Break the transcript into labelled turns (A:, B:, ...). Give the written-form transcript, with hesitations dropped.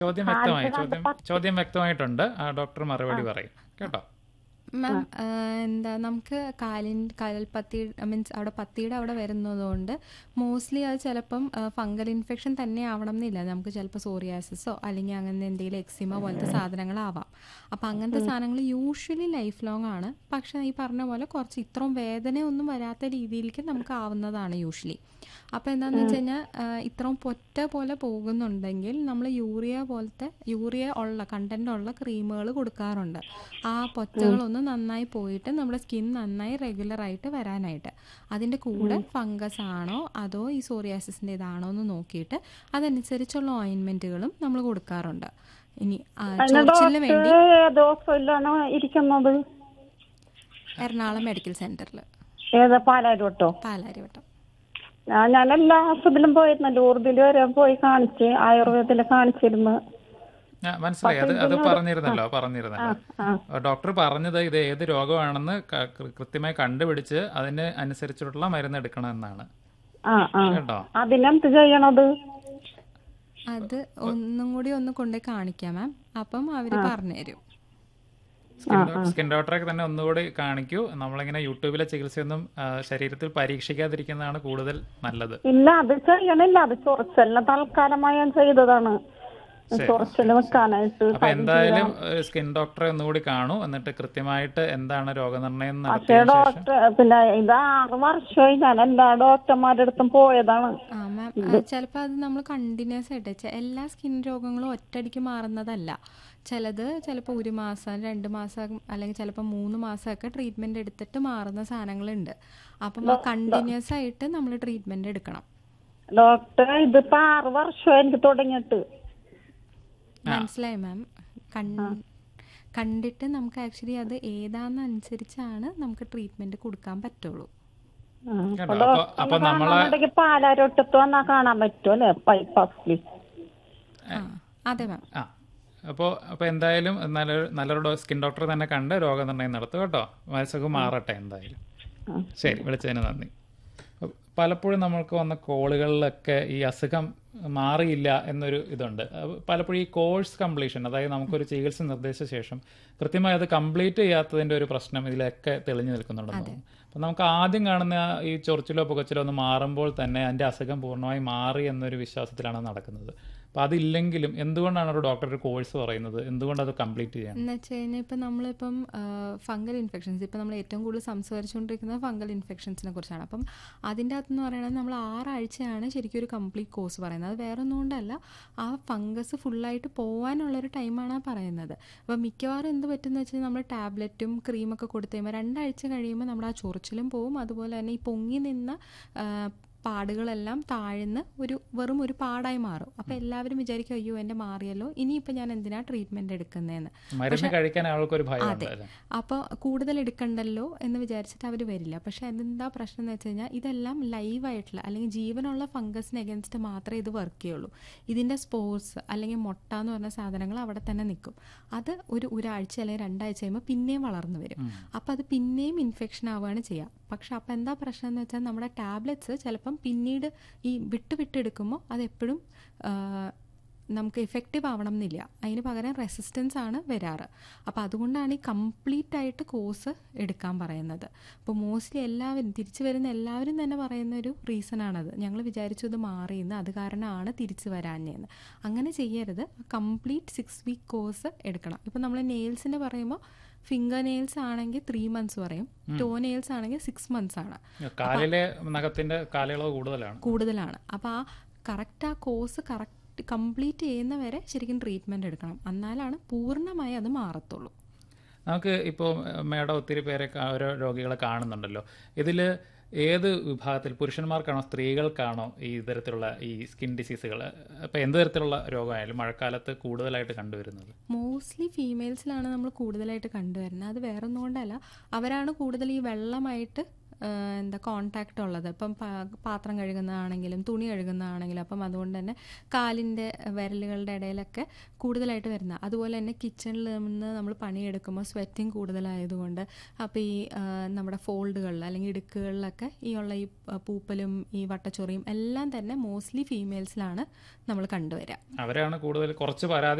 A: ചോദ്യം വ്യക്തമായി. ചോദ്യം വ്യക്തമായിട്ടുണ്ട്. ഡോക്ടർ മറുപടി പറയും കേട്ടോ.
B: മാം, എന്താ നമുക്ക് കാൽപ്പത്തി മീൻസ് അവിടെ പത്തിയുടെ അവിടെ വരുന്നതുകൊണ്ട് മോസ്റ്റ്ലി അത് ചിലപ്പം ഫംഗൽ ഇൻഫെക്ഷൻ തന്നെ ആവണം എന്നില്ല. നമുക്ക് ചിലപ്പോൾ സോറിയാസിസോ അല്ലെങ്കിൽ അങ്ങനെ എന്തെങ്കിലും എക്സിമ പോലത്തെ സാധനങ്ങളാവാം. അപ്പം അങ്ങനത്തെ സാധനങ്ങൾ യൂഷ്വലി ലൈഫ് ലോങ് ആണ്. പക്ഷെ ഈ പറഞ്ഞ പോലെ കുറച്ച് ഇത്രയും വേദനയൊന്നും വരാത്ത രീതിയിലേക്ക് നമുക്ക് ആവുന്നതാണ് യൂഷ്വലി. അപ്പോൾ എന്താണെന്ന് വെച്ച് കഴിഞ്ഞാൽ ഇത്രയും പൊറ്റ പോലെ പോകുന്നുണ്ടെങ്കിൽ നമ്മൾ യൂറിയ ഉള്ള കണ്ടന്റ് ഉള്ള ക്രീമുകൾ കൊടുക്കാറുണ്ട്. ആ പൊറ്റകളൊന്ന് നന്നായി പോയിട്ട് നമ്മുടെ സ്കിൻ നന്നായി റെഗുലറായിട്ട് വരാനായിട്ട്. അതിൻ്റെ കൂടെ ഫംഗസ് ആണോ അതോ ഈ സോറിയാസിസിൻ്റെ ഇതാണോ എന്ന് നോക്കിയിട്ട് അതനുസരിച്ചുള്ള ഓയിൻമെൻറ്റുകളും നമ്മൾ കൊടുക്കാറുണ്ട്. ഇനി ചൊറിച്ചിലിന് വേണ്ടി
C: ഇരിക്കുന്നത്
B: എറണാകുളം മെഡിക്കൽ സെന്ററിൽ പാലാരിവട്ടം.
C: ഞാൻ എല്ലാ ഹോസ്പിറ്റലും പോയിരുന്നല്ലോ. ഊർദിൽ വരെ പോയി കാണിച്ച്, ആയുർവേദത്തില് കാണിച്ചിരുന്നു.
A: മനസ്സിലായി. അത് പറഞ്ഞിരുന്നല്ലോ. ഡോക്ടർ പറഞ്ഞത് ഇത് ഏത് രോഗമാണെന്ന് കൃത്യമായി കണ്ടുപിടിച്ച് അതിന് അനുസരിച്ചിട്ടുള്ള മരുന്ന് എടുക്കണം എന്നാണ് കേട്ടോ.
C: അതിനെന്ത് ചെയ്യണത്?
B: അത് ഒന്നും കൂടി ഒന്ന് കൊണ്ടുപോയി കാണിക്കാം മാം. അപ്പം അവര് പറഞ്ഞുതരും.
A: സ്കിൻ ഡോക്ടറെ തന്നെ ഒന്നുകൂടി കാണിക്കൂ. നമ്മളിങ്ങനെ യൂട്യൂബിലെ ചികിത്സയൊന്നും ശരീരത്തിൽ പരീക്ഷിക്കാതിരിക്കുന്നതാണ് കൂടുതൽ നല്ലത്.
C: ഇല്ല, അത് ചെയ്യണില്ല. അത് ചൊറിച്ചലിന് തൽക്കാലമായി ഞാൻ ചെയ്തതാണ്, ചൊറിച്ചല് വെക്കാനായിട്ട്.
A: അപ്പൊ എന്തായാലും സ്കിൻ ഡോക്ടറെ ഒന്നുകൂടി കാണൂ. എന്നിട്ട് കൃത്യമായിട്ട് എന്താണ് രോഗനിർണയം
C: പക്ഷേ ഡോക്ടർ പിന്നെ ഇത് 6 വർഷമായി ഞാൻ എല്ലാ ഡോക്ടർമാരുടെ അടുത്തും പോയതാണ്.
B: ചിലപ്പോ അത് നമ്മൾ കണ്ടിന്യൂസ് ആയിട്ട് എല്ലാ സ്കിൻ രോഗങ്ങളും ഒറ്റയടിക്ക് മാറുന്നതല്ല. ചിലപ്പോൾ 1 മാസം 2 മാസം അല്ലെങ്കിൽ ചിലപ്പോൾ 3 മാസമൊക്കെ ട്രീറ്റ്മെന്റ് എടുത്തിട്ട് മാറുന്ന സാധനങ്ങളുണ്ട്. അപ്പം കണ്ടിന്യൂസ് ആയിട്ട് നമ്മൾ ട്രീറ്റ്മെന്റ് എടുക്കണം.
C: ഡോക്ടർ ഇതിപ്പോ 6 വർഷം എനിക്ക് തുടങ്ങിയിട്ട്.
B: മനസ്സിലായി മാം. കണ്ടിട്ട് നമുക്ക് ആക്ച്വലി അത് ഏതാന്നനുസരിച്ചാണ് നമുക്ക് ട്രീറ്റ്മെന്റ് കൊടുക്കാൻ പറ്റുള്ളൂ.
C: പാലാരോട്ടത്ത് വന്നാൽ കാണാൻ പറ്റുമല്ലേ ബൈപ്പാസിൽ?
B: അതെ മാം.
A: അപ്പോൾ എന്തായാലും നല്ലൊരു സ്കിൻ ഡോക്ടറെ തന്നെ കണ്ട് രോഗനിർണയം നടത്തും കേട്ടോ. മനസ്സൊക്കെ മാറട്ടെ എന്തായാലും. ശരി, വിളിച്ചതിന് നന്ദി. പലപ്പോഴും നമ്മൾക്ക് വന്ന കോളുകളിലൊക്കെ ഈ അസുഖം മാറിയില്ല എന്നൊരു ഇതുണ്ട്. പലപ്പോഴും ഈ കോഴ്സ് കംപ്ലീഷൻ, അതായത് നമുക്കൊരു ചികിത്സ നിർദ്ദേശിച്ച ശേഷം കൃത്യമായി അത് കംപ്ലീറ്റ് ചെയ്യാത്തതിൻ്റെ ഒരു പ്രശ്നം ഇതിലൊക്കെ തെളിഞ്ഞു നിൽക്കുന്നുണ്ടെന്ന് തോന്നുന്നു. അപ്പം നമുക്ക് ആദ്യം കാണുന്ന ഈ ചൊറിച്ചിലോ പുകച്ചിലോ ഒന്ന് മാറുമ്പോൾ തന്നെ അതിൻ്റെ അസുഖം പൂർണ്ണമായി മാറി എന്നൊരു വിശ്വാസത്തിലാണ് നടക്കുന്നത്. അപ്പോൾ അതില്ലെങ്കിലും എന്തുകൊണ്ടാണ് ഒരു ഡോക്ടർ ഒരു കോഴ്സ് പറയുന്നത്? എന്തുകൊണ്ട് അത് കംപ്ലീറ്റ് ചെയ്യണം
B: എന്ന് വെച്ച് കഴിഞ്ഞാൽ ഇപ്പം നമ്മളിപ്പം ഫംഗൽ ഇൻഫെക്ഷൻസ്, ഇപ്പം നമ്മൾ ഏറ്റവും കൂടുതൽ സംസാരിച്ചുകൊണ്ടിരിക്കുന്നത് ഫംഗൽ ഇൻഫെക്ഷൻസിനെ കുറിച്ചാണ്. അപ്പം അതിൻ്റെ അകത്തെന്ന് പറയുന്നത് നമ്മൾ 6 ആഴ്ചയാണ് ശരിക്കും ഒരു കംപ്ലീറ്റ് കോഴ്സ് പറയുന്നത്. അത് വേറെ ഒന്നും കൊണ്ടല്ല, ആ ഫംഗസ് ഫുള്ളായിട്ട് പോകാനുള്ളൊരു ടൈമാണ് പറയുന്നത്. അപ്പം മിക്കവാറും എന്ത് പറ്റുമെന്ന് വെച്ചാൽ നമ്മൾ ടാബ്ലറ്റും ക്രീമൊക്കെ കൊടുത്തു കഴിയുമ്പോൾ 2 ആഴ്ച കഴിയുമ്പോൾ നമ്മുടെ ആ ചൊറിച്ചിലും പോവും. അതുപോലെ തന്നെ ഈ പൊങ്ങി നിന്ന പാടുകളെല്ലാം താഴ്ന്ന് വെറും ഒരു പാടായി മാറും. അപ്പോൾ എല്ലാവരും വിചാരിക്കും അയ്യോ എൻ്റെ മാറിയല്ലോ, ഇനിയിപ്പോൾ ഞാൻ എന്തിനാ ട്രീറ്റ്മെൻറ്റ് എടുക്കുന്നതെന്ന്. അതെ, അപ്പോൾ കൂടുതൽ എടുക്കണ്ടല്ലോ എന്ന് വിചാരിച്ചിട്ട് അവർ വരില്ല. പക്ഷേ അതെന്താ പ്രശ്നം എന്ന് വെച്ച് കഴിഞ്ഞാൽ ഇതെല്ലാം ലൈവായിട്ടുള്ള അല്ലെങ്കിൽ ജീവനുള്ള ഫംഗസിന് എഗൻസ്റ്റ് മാത്രമേ ഇത് വർക്ക് ചെയ്യുള്ളൂ. ഇതിൻ്റെ സ്പോർസ് അല്ലെങ്കിൽ മുട്ട എന്ന് പറഞ്ഞ സാധനങ്ങൾ അവിടെ തന്നെ നിൽക്കും. അത് ഒരാഴ്ച അല്ലെങ്കിൽ 2 ആഴ്ച കഴിയുമ്പോൾ പിന്നെയും വളർന്നു വരും. അപ്പോൾ അത് പിന്നെയും ഇൻഫെക്ഷൻ ആവുകയാണ് ചെയ്യുക. പക്ഷെ അപ്പോൾ എന്താ പ്രശ്നം എന്ന് വെച്ചാൽ നമ്മുടെ ടാബ്ലറ്റ്സ് ചിലപ്പം പിന്നീട് ഈ വിട്ടെടുക്കുമ്പോൾ അതെപ്പോഴും നമുക്ക് എഫക്റ്റീവ് ആവണം എന്നില്ല. അതിന് പകരം റെസിസ്റ്റൻസ് ആണ് വരാറ്. അപ്പോൾ അതുകൊണ്ടാണ് ഈ കംപ്ലീറ്റ് ആയിട്ട് കോഴ്സ് എടുക്കാൻ പറയുന്നത്. അപ്പോൾ മോസ്റ്റ്ലി എല്ലാവരും തിരിച്ചു വരുന്ന എല്ലാവരും തന്നെ പറയുന്ന ഒരു റീസണാണത്. ഞങ്ങൾ വിചാരിച്ചു ഇത് മാറിയെന്ന്, അത് കാരണമാണ് തിരിച്ചു വരാഞ്ഞെന്ന്. അങ്ങനെ ചെയ്യരുത്. കംപ്ലീറ്റ് 6 വീക്ക് കോഴ്സ് എടുക്കണം. ഇപ്പം നമ്മൾ നെയിൽസിൻ്റെ പറയുമ്പോൾ ഫിംഗർ നെയിൽസ് ആണെങ്കിൽ 3 months പറയും, ടോ നെയിൽസ് ആണെങ്കിൽ 6 months ആണ്. കൂടുതലാണ്. അപ്പോൾ ആ കോഴ്സ് കംപ്ലീറ്റ് ചെയ്യുന്നവരെ ശരിക്കും ട്രീറ്റ്മെന്റ് എടുക്കണം. എന്നാലാണ് പൂർണ്ണമായി അത് മാറത്തുള്ളൂ.
A: നമുക്ക് ഇപ്പോൾ മേഡം ഒത്തിരി പേരെ ഓരോ രോഗികളെ കാണുന്നുണ്ടല്ലോ. ഇതിൽ ഏത് വിഭാഗത്തിൽ, പുരുഷന്മാർക്കാണോ സ്ത്രീകൾക്കാണോ ഈ തരത്തിലുള്ള ഈ സ്കിൻ ഡിസീസുകൾ, അപ്പോൾ എന്ത് തരത്തിലുള്ള രോഗമായാലും മഴക്കാലത്ത് കൂടുതലായിട്ട് കണ്ടുവരുന്നത്?
B: മോസ്റ്റ്ലി ഫീമെയിൽസിലാണ് നമ്മൾ കൂടുതലായിട്ട് കണ്ടുവരുന്നത്. അത് വേറെ ഒന്നും കൊണ്ടല്ല, അവരാണ് കൂടുതൽ ഈ വെള്ളമായിട്ട് എന്താ കോണ്ടാക്റ്റ് ഉള്ളത്. ഇപ്പം പാത്രം കഴുകുന്നതാണെങ്കിലും തുണി കഴുകുന്നതാണെങ്കിലും, അപ്പം അതുകൊണ്ട് തന്നെ കാലിൻ്റെ വിരലുകളുടെ ഇടയിലൊക്കെ കൂടുതലായിട്ട് വരുന്ന. അതുപോലെ തന്നെ കിച്ചണിൽ നിന്ന് നമ്മൾ പണിയെടുക്കുമ്പോൾ സ്വെറ്റിങ് കൂടുതലായതുകൊണ്ട് അപ്പോൾ ഈ നമ്മുടെ ഫോൾഡുകളിൽ അല്ലെങ്കിൽ ഇടുക്കുകളിലൊക്കെ ഈ ഉള്ള ഈ പൂപ്പലും ഈ വട്ടച്ചൊറിയും എല്ലാം തന്നെ മോസ്റ്റ്ലി ഫീമെയിൽസിലാണ് നമ്മൾ കണ്ടുവരിക.
A: അവരാണ് കൂടുതൽ കുറച്ച് പരാതി